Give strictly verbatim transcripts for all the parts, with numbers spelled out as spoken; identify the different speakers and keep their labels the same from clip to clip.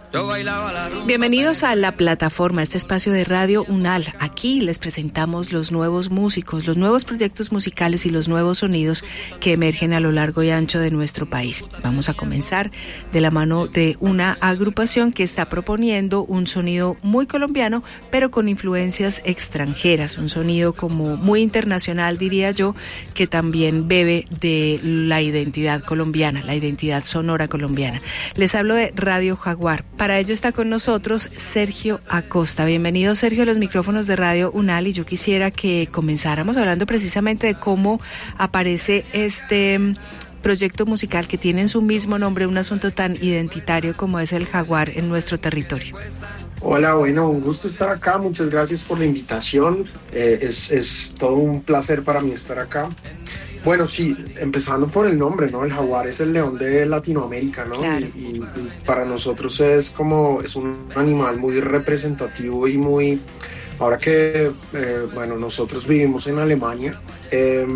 Speaker 1: Bienvenidos a La Plataforma, este espacio de Radio UNAL. Aquí les presentamos los nuevos músicos, los nuevos proyectos musicales y los nuevos sonidos que emergen a lo largo y ancho de nuestro país. Vamos a comenzar de la mano de una agrupación que está proponiendo un sonido muy colombiano, pero con influencias extranjeras, un sonido como muy internacional, diría yo, que también bebe de la identidad colombiana, la identidad sonora colombiana. Les hablo de Radio Jaguar. Para ello está con nosotros Sergio Acosta. Bienvenido, Sergio, a los micrófonos de Radio UNAL, y yo quisiera que comenzáramos hablando precisamente de cómo aparece este proyecto musical que tiene en su mismo nombre un asunto tan identitario como es el jaguar en nuestro territorio.
Speaker 2: Hola, bueno, un gusto estar acá, muchas gracias por la invitación, eh, es, es todo un placer para mí estar acá. Bueno, sí, empezando por el nombre, ¿no? El jaguar es el león de Latinoamérica, ¿no?
Speaker 1: Claro.
Speaker 2: Y, y para nosotros es como, es un animal muy representativo y muy... Ahora que, eh, bueno, nosotros vivimos en Alemania, eh,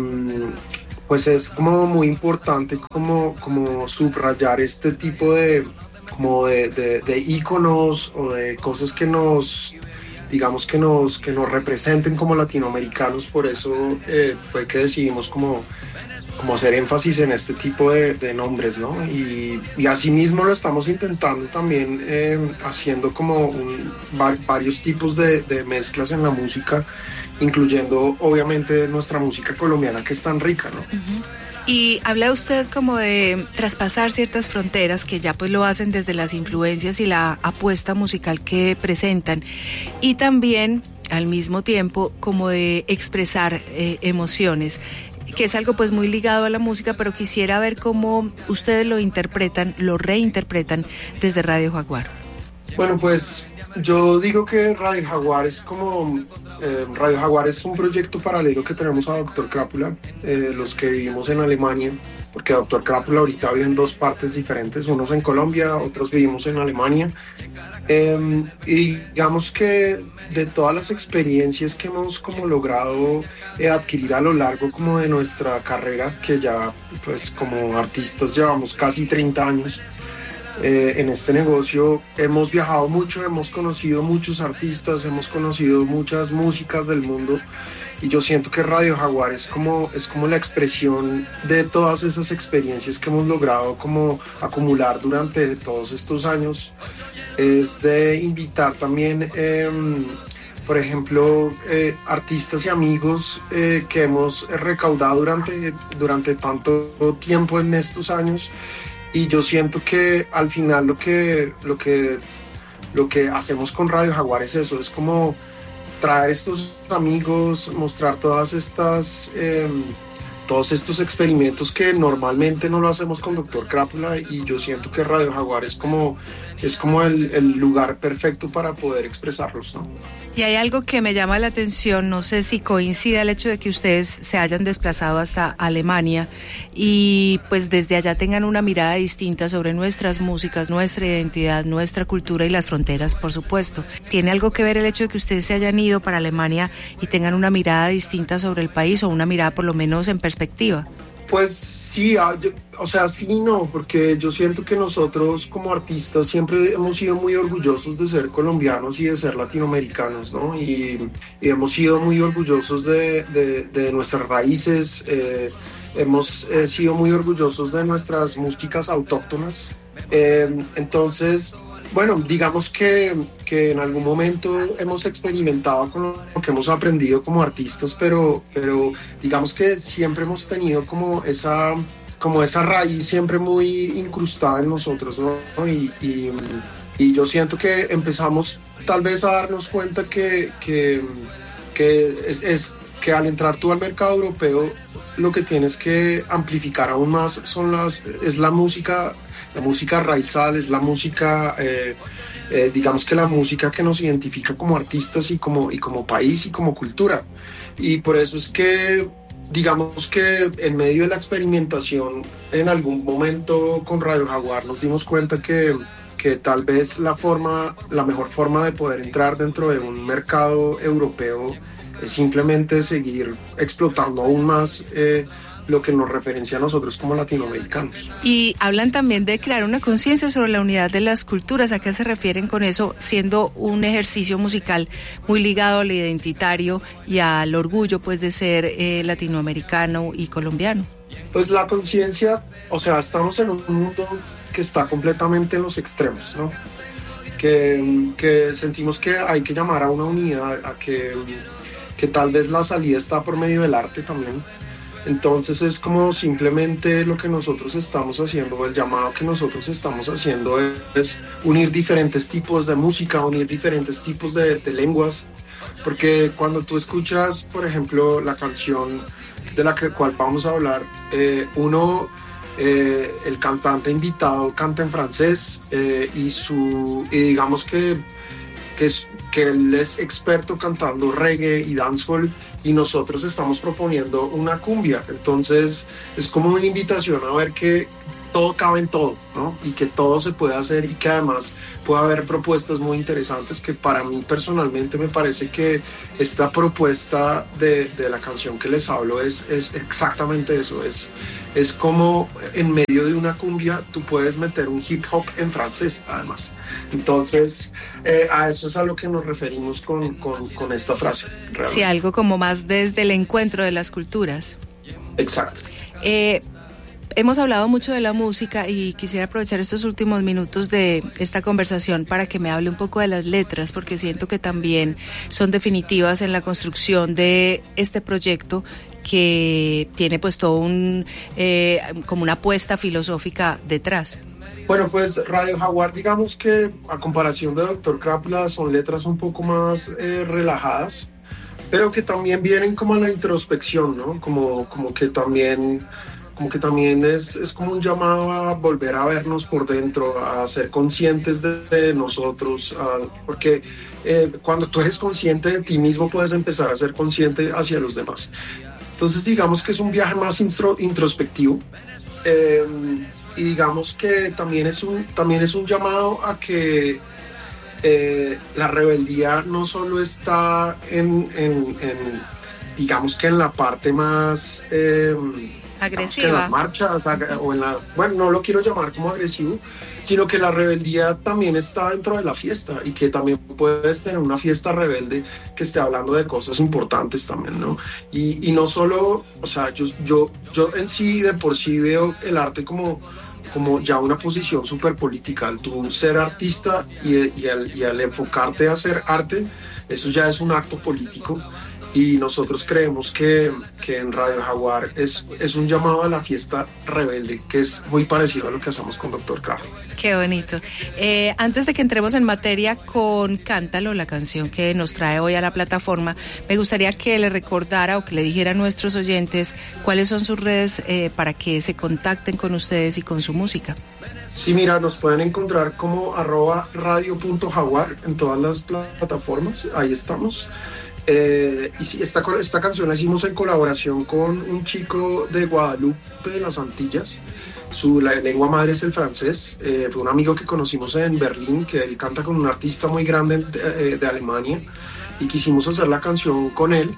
Speaker 2: pues es como muy importante como, como subrayar este tipo de, como de, de, de íconos o de cosas que nos... digamos que nos, que nos representen como latinoamericanos. Por eso eh, fue que decidimos como, como hacer énfasis en este tipo de, de nombres, ¿no? Y, y asimismo lo estamos intentando también eh, haciendo como un, va, varios tipos de, de mezclas en la música, incluyendo obviamente nuestra música colombiana, que es tan rica, ¿no?
Speaker 1: Uh-huh. Y habla usted como de traspasar ciertas fronteras que ya pues lo hacen desde las influencias y la apuesta musical que presentan, y también al mismo tiempo como de expresar eh, emociones, que es algo pues muy ligado a la música, pero quisiera ver cómo ustedes lo interpretan, lo reinterpretan desde Radio Jaguar.
Speaker 2: Bueno, pues yo digo que Radio Jaguar es como... Eh, Radio Jaguar es un proyecto paralelo que tenemos a Doctor Crápula, eh, los que vivimos en Alemania, porque Doctor Crápula ahorita vive en dos partes diferentes, unos en Colombia, otros vivimos en Alemania. Eh, y digamos que de todas las experiencias que hemos como logrado eh, adquirir a lo largo como de nuestra carrera, que ya pues como artistas llevamos casi treinta años, Eh, en este negocio hemos viajado mucho, hemos conocido muchos artistas, hemos conocido muchas músicas del mundo, y yo siento que Radio Jaguar es como, es como la expresión de todas esas experiencias que hemos logrado como acumular durante todos estos años. Es de invitar también, eh, por ejemplo, eh, artistas y amigos eh, que hemos recaudado durante, durante tanto tiempo en estos años. Y yo siento que al final lo que, lo que, lo que hacemos con Radio Jaguar es eso, es como traer estos amigos, mostrar todas estas, eh, todos estos experimentos que normalmente no lo hacemos con Doctor Crápula, y yo siento que Radio Jaguar es como, es como el, el lugar perfecto para poder expresarlos, ¿no?
Speaker 1: Y hay algo que me llama la atención, no sé si coincide el hecho de que ustedes se hayan desplazado hasta Alemania y pues desde allá tengan una mirada distinta sobre nuestras músicas, nuestra identidad, nuestra cultura y las fronteras, por supuesto. ¿Tiene algo que ver el hecho de que ustedes se hayan ido para Alemania y tengan una mirada distinta sobre el país, o una mirada por lo menos en perspectiva?
Speaker 2: Pues sí, o sea, sí y no, porque yo siento que nosotros como artistas siempre hemos sido muy orgullosos de ser colombianos y de ser latinoamericanos, ¿no? Y, y hemos sido muy orgullosos de, de, de nuestras raíces, eh, hemos eh, sido muy orgullosos de nuestras músicas autóctonas. Eh, entonces... Bueno, digamos que, que en algún momento hemos experimentado con lo que hemos aprendido como artistas, pero, pero digamos que siempre hemos tenido como esa, como esa raíz siempre muy incrustada en nosotros, ¿no? Y, y, y yo siento que empezamos tal vez a darnos cuenta que, que, que, es, es, que al entrar tú al mercado europeo lo que tienes que amplificar aún más son las, es la música. La música raizal es la música, eh, eh, digamos que la música que nos identifica como artistas y como, y como país y como cultura. Y por eso es que, digamos que en medio de la experimentación, en algún momento con Radio Jaguar nos dimos cuenta que, que tal vez la forma, la mejor forma de poder entrar dentro de un mercado europeo es simplemente seguir explotando aún más eh, lo que nos referencia a nosotros como latinoamericanos.
Speaker 1: Y hablan también de crear una conciencia sobre la unidad de las culturas. ¿A qué se refieren con eso, siendo un ejercicio musical muy ligado al identitario y al orgullo pues de ser eh, latinoamericano y colombiano?
Speaker 2: Pues la conciencia, o sea, estamos en un mundo que está completamente en los extremos, ¿no? Que, que sentimos que hay que llamar a una unidad, a que, que tal vez la salida está por medio del arte también. Entonces es como simplemente lo que nosotros estamos haciendo, el llamado que nosotros estamos haciendo es, es unir diferentes tipos de música, unir diferentes tipos de, de lenguas, porque cuando tú escuchas, por ejemplo, la canción de la que, cual vamos a hablar, eh, uno, eh, el cantante invitado canta en francés eh, y, su, y digamos que, que, es, que él es experto cantando reggae y dancehall y nosotros estamos proponiendo una cumbia, entonces es como una invitación a ver que todo cabe en todo, ¿no? Y que todo se puede hacer y que además puede haber propuestas muy interesantes que para mí personalmente me parece que esta propuesta de, de la canción que les hablo es, es exactamente eso, es, es como en medio de una cumbia tú puedes meter un hip hop en francés además. Entonces eh, a eso es a lo que nos referimos con, con, con esta frase. Realmente.
Speaker 1: Sí, algo como más desde el encuentro de las culturas.
Speaker 2: Exacto.
Speaker 1: Eh, Hemos hablado mucho de la música y quisiera aprovechar estos últimos minutos de esta conversación para que me hable un poco de las letras, porque siento que también son definitivas en la construcción de este proyecto que tiene pues todo un, eh, como una apuesta filosófica detrás.
Speaker 2: Bueno, pues Radio Jaguar, digamos que a comparación de Doctor Crápula son letras un poco más eh, relajadas, pero que también vienen como a la introspección, ¿no? Como, como que también... como que también es, es como un llamado a volver a vernos por dentro, a ser conscientes de, de nosotros, a, porque eh, cuando tú eres consciente de ti mismo puedes empezar a ser consciente hacia los demás. Entonces digamos que es un viaje más intro, introspectivo eh, y digamos que también es un, también es un llamado a que eh, la rebeldía no solo está en, en, en digamos que en la parte más... Eh,
Speaker 1: agresiva.
Speaker 2: En las marchas o en la, bueno, no lo quiero llamar como agresivo, sino que la rebeldía también está dentro de la fiesta y que también puedes tener una fiesta rebelde que esté hablando de cosas importantes también, ¿no? Y, y no solo, o sea, yo, yo, yo en sí de por sí veo el arte como, como ya una posición súper política. Al tú ser artista y, y, al, y al enfocarte a hacer arte, eso ya es un acto político. Y nosotros creemos que, que en Radio Jaguar es, es un llamado a la fiesta rebelde, que es muy parecido a lo que hacemos con Doctor Carlos.
Speaker 1: Qué bonito. Eh, antes de que entremos en materia con Cántalo, la canción que nos trae hoy a la plataforma, me gustaría que le recordara o que le dijera a nuestros oyentes cuáles son sus redes eh, para que se contacten con ustedes y con su música.
Speaker 2: Sí, mira, nos pueden encontrar como arroba radio punto jaguar en todas las plataformas, ahí estamos. Eh, y sí, esta, esta canción la hicimos en colaboración con un chico de Guadalupe, de las Antillas. Su la lengua madre es el francés. Eh, fue un amigo que conocimos en Berlín, que él canta con un artista muy grande de, de Alemania, y quisimos hacer la canción con él.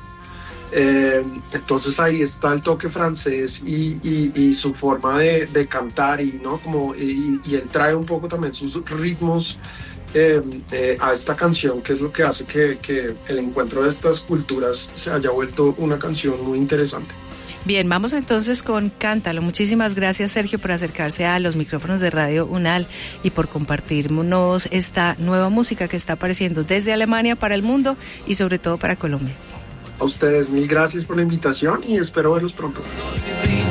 Speaker 2: Eh, entonces ahí está el toque francés y, y, y su forma de, de cantar, y, ¿no? Como, y, y él trae un poco también sus ritmos Eh, eh, a esta canción, que es lo que hace que, que el encuentro de estas culturas se haya vuelto una canción muy interesante.
Speaker 1: Bien, vamos entonces con Cántalo. Muchísimas gracias, Sergio, por acercarse a los micrófonos de Radio UNAL y por compartirnos esta nueva música que está apareciendo desde Alemania para el mundo y sobre todo para Colombia.
Speaker 2: A ustedes, mil gracias por la invitación y espero verlos pronto.